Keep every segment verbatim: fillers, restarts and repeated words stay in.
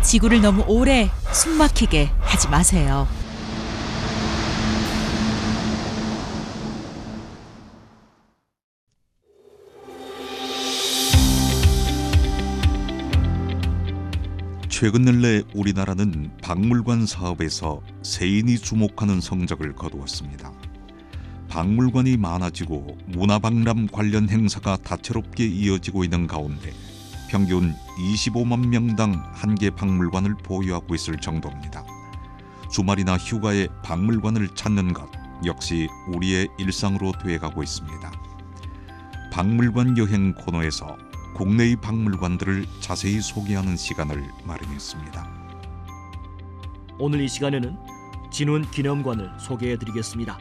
지구를 너무 오래 숨막히게 하지 마세요. 최근 근래 우리나라는 박물관 사업에서 세인이 주목하는 성적을 거두었습니다. 박물관이 많아지고 문화박람 관련 행사가 다채롭게 이어지고 있는 가운데 평균 이십오만 명당 한 개 박물관을 보유하고 있을 정도입니다. 주말이나 휴가에 박물관을 찾는 것 역시 우리의 일상으로 되어가고 있습니다. 박물관 여행 코너에서 국내의 박물관들을 자세히 소개하는 시간을 마련했습니다. 오늘 이 시간에는 진운 기념관을 소개해드리겠습니다.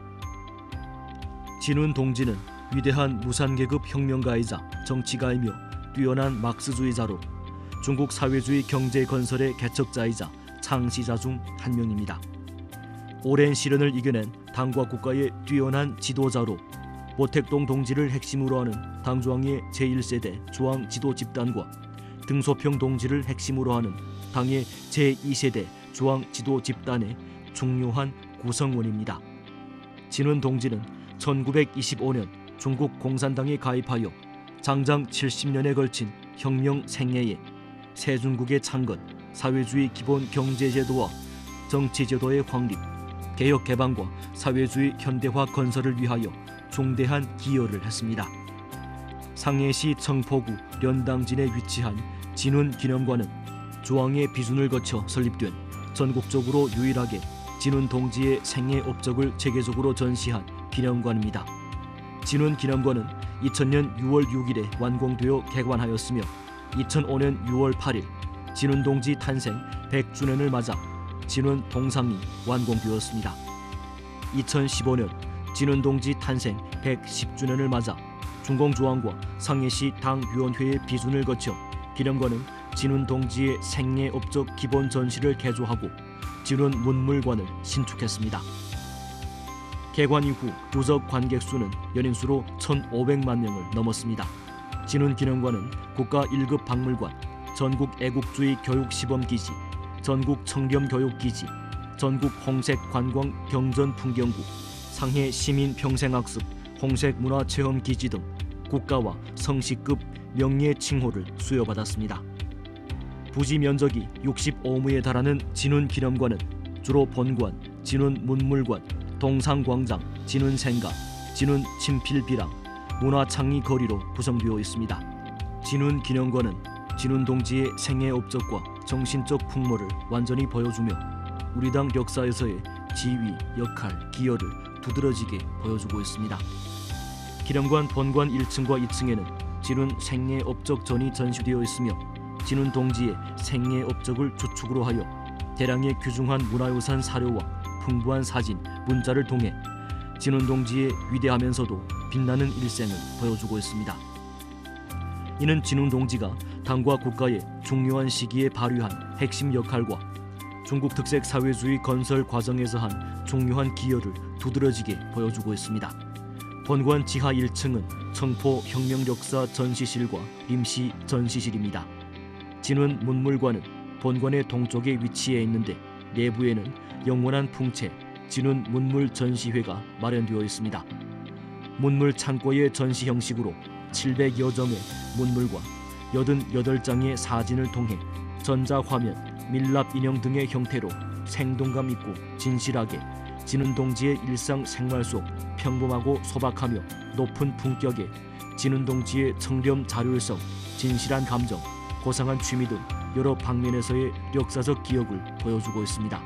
진운 동지는 위대한 무산계급 혁명가이자 정치가이며 뛰어난 막스주의자로 중국 사회주의 경제 건설의 개척자이자 창시자 중 한 명입니다. 오랜 시련을 이겨낸 당과 국가의 뛰어난 지도자로 모택동 동지를 핵심으로 하는 당조항의 제일 세대 조항 지도 집단과 등소평 동지를 핵심으로 하는 당의 제이 세대 조항 지도 집단의 중요한 구성원입니다. 진운 동지는 천구백이십오 년 중국 공산당에 가입하여 장장 칠십 년에 걸친 혁명 생애에 세중국의 창건, 사회주의 기본 경제제도와 정치제도의 확립, 개혁 개방과 사회주의 현대화 건설을 위하여 중대한 기여를 했습니다. 상해시 청포구 련당진에 위치한 진운 기념관은 조항의 비준을 거쳐 설립된 전국적으로 유일하게 진운 동지의 생애 업적을 체계적으로 전시한 기념관입니다. 진운 기념관은 이천 년 유월 육일에 완공되어 개관하였으며 이천오 년 유월 팔일 진운 동지 탄생 백 주년을 맞아 진운 동상이 완공되었습니다. 이천십오 년 진운 동지 탄생 백십 주년을 맞아 중공조항과 상해시 당위원회의 비준을 거쳐 기념관은 진운 동지의 생애 업적 기본 전시를 개조하고 진운 문물관을 신축했습니다. 개관 이후 누적 관객 수는 연인 수로 천오백만 명을 넘었습니다. 진운 기념관은 국가 일 급 박물관, 전국 애국주의 교육시범기지, 전국 청렴교육기지, 전국 홍색 관광 경전 풍경구, 상해 시민 평생학습, 홍색 문화체험기지 등 국가와 성시급 명예 칭호를 수여받았습니다. 부지 면적이 육십오 무에 달하는 진운 기념관은 주로 본관, 진운 문물관, 동상광장, 진운 생가, 진운 친필비랑, 문화창의 거리로 구성되어 있습니다. 진운 기념관은 진운 동지의 생애 업적과 정신적 풍모를 완전히 보여주며 우리 당 역사에서의 지위, 역할, 기여를 두드러지게 보여주고 있습니다. 기념관 본관 일 층과 이 층에는 진운 생애 업적 전이 전시되어 있으며 진운 동지의 생애 업적을 주축으로 하여 대량의 귀중한 문화유산 사료와 풍부한 사진, 문자를 통해 진운 동지의 위대하면서도 빛나는 일생을 보여주고 있습니다. 이는 진운 동지가 당과 국가의 중요한 시기에 발휘한 핵심 역할과 중국 특색 사회주의 건설 과정에서 한 중요한 기여를 두드러지게 보여주고 있습니다. 본관 지하 일 층은 청포 혁명역사 전시실과 임시 전시실입니다. 진운 문물관은 본관의 동쪽에 위치해 있는데 내부에는 영원한 풍채 진운 문물 전시회가 마련되어 있습니다. 문물 창고의 전시 형식으로 칠백여 점의 문물과 팔십팔 장의 사진을 통해 전자화면, 밀랍 인형 등의 형태로 생동감 있고 진실하게 진운 동지의 일상생활 속 평범하고 소박하며 높은 품격의 진운 동지의 청렴 자율성, 진실한 감정, 고상한 취미 등 여러 방면에서의 역사적 기억을 보여주고 있습니다.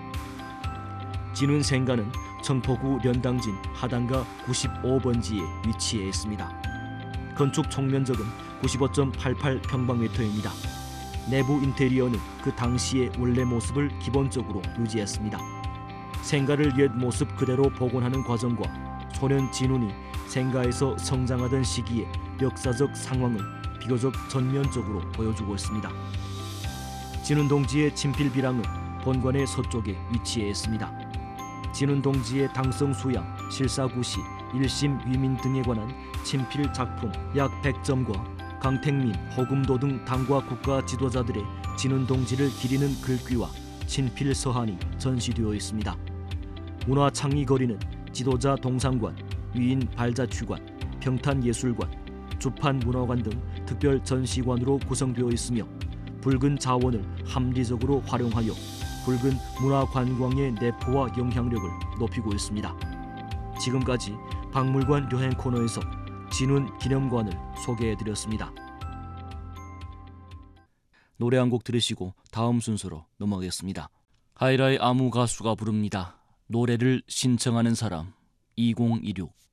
진운 생가는 청포구 련당진 하단가 구십오 번지에 위치해 있습니다. 건축 총면적은 구십오 점 팔팔 평방미터입니다. 내부 인테리어는 그 당시의 원래 모습을 기본적으로 유지했습니다. 생가를 옛 모습 그대로 복원하는 과정과 소년 진운이 생가에서 성장하던 시기의 역사적 상황을 비교적 전면적으로 보여주고 있습니다. 진운 동지의 친필비랑은 본관의 서쪽에 위치해 있습니다. 진운 동지의 당성 수양, 실사구시, 일심 위민 등에 관한 친필 작품 약 백 점과 강택민, 허금도 등 당과 국가 지도자들의 진훈 동지를 기리는 글귀와 친필 서한이 전시되어 있습니다. 문화창의거리는 지도자 동상관, 위인 발자취관, 평탄예술관, 주판문화관 등 특별 전시관으로 구성되어 있으며 붉은 자원을 합리적으로 활용하여 붉은 문화관광의 내포와 영향력을 높이고 있습니다. 지금까지 박물관 여행 코너에서 진훈 기념관을 소개해드렸습니다. 노래 한 곡 들으시고 다음 순서로 넘어가겠습니다. 하이라의 아무 가수가 부릅니다. 노래를 신청하는 사람 이공이육